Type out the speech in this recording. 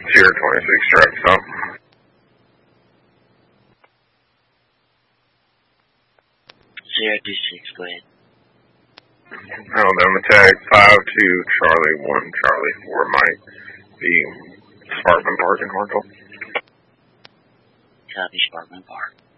Sierra 26, direct stop. Sierra 26, go ahead. Alabama tag 52 Charlie 1 Charlie 4 Mike. The Sparkman Park in Hartsville. Copy, Sparkman Park.